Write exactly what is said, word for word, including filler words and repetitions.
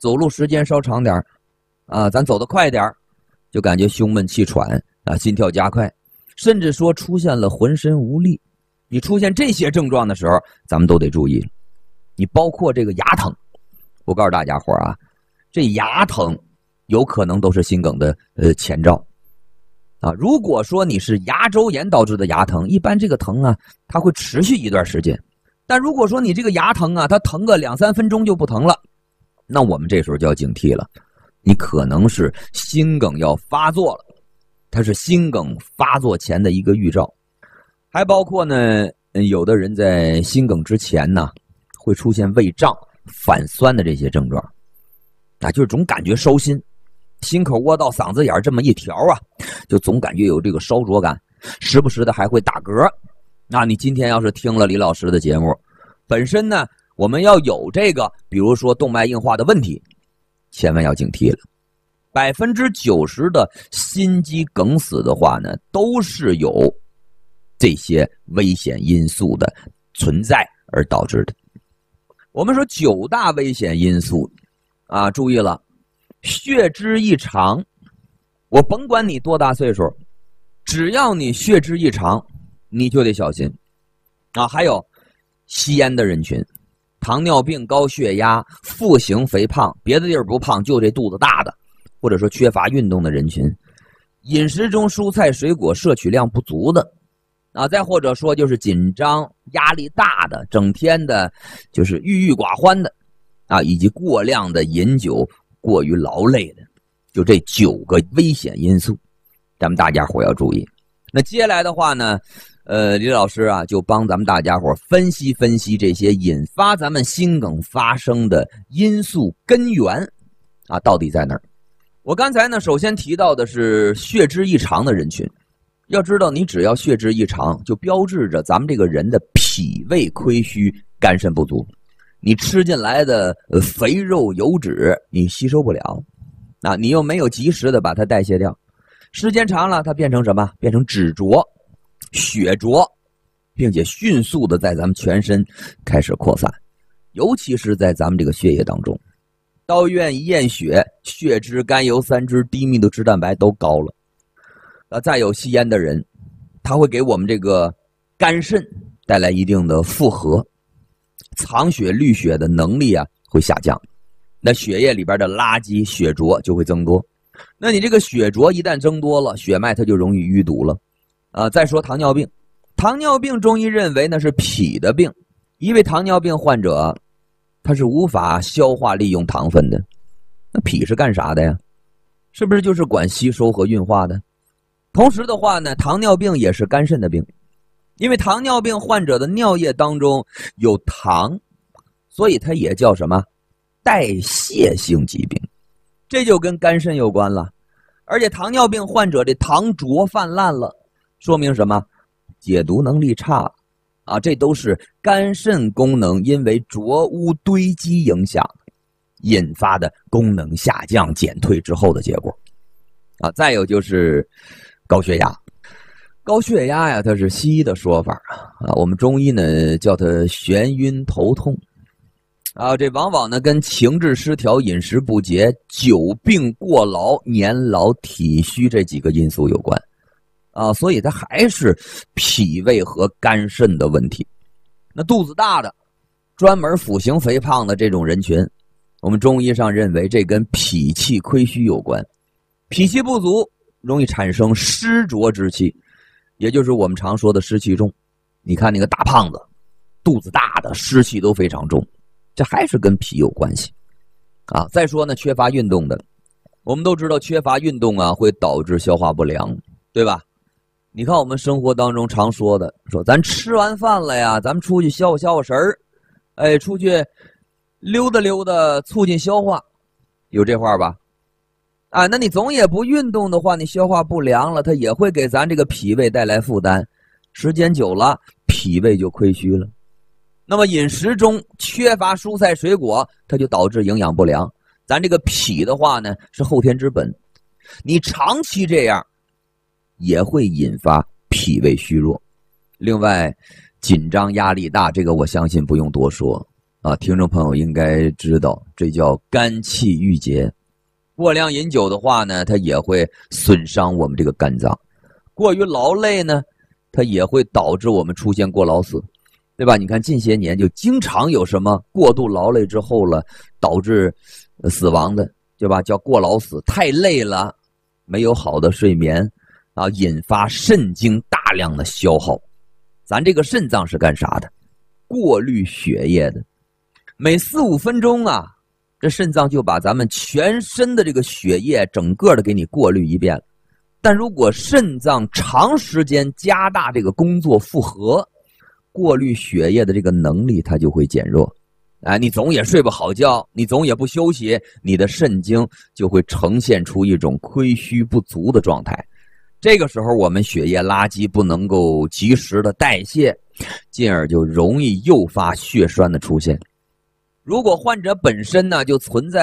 走路时间稍长点啊，咱走得快点就感觉胸闷气喘啊，心跳加快，甚至说出现了浑身无力。你出现这些症状的时候，咱们都得注意了。你包括这个牙疼，我告诉大家伙啊，这牙疼有可能都是心梗的呃前兆啊。如果说你是牙周炎导致的牙疼，一般这个疼啊，它会持续一段时间。但如果说你这个牙疼啊，它疼个两三分钟就不疼了，那我们这时候就要警惕了，你可能是心梗要发作了，它是心梗发作前的一个预兆。还包括呢，有的人在心梗之前呢，会出现胃胀、反酸的这些症状，啊，就是总感觉烧心，心口窝到嗓子眼这么一条啊，就总感觉有这个烧灼感，时不时的还会打嗝。那你今天要是听了李老师的节目，本身呢，我们要有这个，比如说动脉硬化的问题，千万要警惕了。百分之九十的心肌梗死的话呢，都是有这些危险因素的存在而导致的。我们说九大危险因素啊，注意了，血脂异常，我甭管你多大岁数，只要你血脂异常，你就得小心啊。还有吸烟的人群，糖尿病、高血压、腹型肥胖，别的地儿不胖，就这肚子大的，或者说缺乏运动的人群，饮食中蔬菜水果摄取量不足的啊，再或者说就是紧张、压力大的，整天的就是郁郁寡欢的啊，以及过量的饮酒、过于劳累的，就这九个危险因素，咱们大家伙要注意。那接下来的话呢，呃，李老师啊，就帮咱们大家伙分析分析这些引发咱们心梗发生的因素根源啊，到底在哪儿？我刚才呢，首先提到的是血脂异常的人群。要知道，你只要血脂异常，就标志着咱们这个人的脾胃亏虚、肝肾不足。你吃进来的肥肉油脂，你吸收不了，啊，你又没有及时的把它代谢掉，时间长了，它变成什么？变成脂浊、血浊，并且迅速的在咱们全身开始扩散，尤其是在咱们这个血液当中。到医院一验血，血脂、甘油三酯、低密度脂蛋白都高了。呃，再有吸烟的人，他会给我们这个肝肾带来一定的负荷，藏血滤血的能力啊会下降，那血液里边的垃圾血浊就会增多。那你这个血浊一旦增多了，血脉它就容易淤堵了。啊、呃，再说糖尿病，糖尿病中医认为那是脾的病，因为糖尿病患者他是无法消化利用糖分的。那脾是干啥的呀？是不是就是管吸收和运化的？同时的话呢，糖尿病也是肝肾的病，因为糖尿病患者的尿液当中有糖，所以它也叫什么？代谢性疾病，这就跟肝肾有关了。而且糖尿病患者这糖浊泛滥了，说明什么？解毒能力差了啊，这都是肝肾功能因为浊污堆积影响引发的功能下降减退之后的结果啊。再有就是高血压，高血压呀，它是西医的说法啊，我们中医呢叫它眩晕头痛啊，这往往呢跟情志失调、饮食不节、久病过劳、年老体虚这几个因素有关啊，所以它还是脾胃和肝肾的问题。那肚子大的、专门腹型肥胖的这种人群，我们中医上认为这跟脾气亏虚有关，脾气不足容易产生湿浊之气，也就是我们常说的湿气重。你看那个大胖子，肚子大的，湿气都非常重，这还是跟脾有关系啊。再说呢，缺乏运动的，我们都知道缺乏运动啊会导致消化不良，对吧？你看我们生活当中常说的，说咱吃完饭了呀，咱们出去消化消化食儿，哎，出去溜达溜达，促进消化，有这话吧？啊，那你总也不运动的话，你消化不良了，它也会给咱这个脾胃带来负担，时间久了，脾胃就亏虚了。那么饮食中缺乏蔬菜水果，它就导致营养不良。咱这个脾的话呢，是后天之本，你长期这样，也会引发脾胃虚弱。另外，紧张压力大，这个我相信不用多说啊，听众朋友应该知道，这叫肝气郁结。过量饮酒的话呢，它也会损伤我们这个肝脏。过于劳累呢，它也会导致我们出现过劳死，对吧？你看近些年就经常有什么过度劳累之后了，导致死亡的，对吧？叫过劳死，太累了，没有好的睡眠啊，引发肾精大量的消耗。咱这个肾脏是干啥的？过滤血液的。每四五分钟啊，这肾脏就把咱们全身的这个血液整个的给你过滤一遍了。但如果肾脏长时间加大这个工作负荷，过滤血液的这个能力它就会减弱。哎，你总也睡不好觉，你总也不休息，你的肾精就会呈现出一种亏虚不足的状态。这个时候我们血液垃圾不能够及时的代谢，进而就容易诱发血栓的出现。如果患者本身呢就存在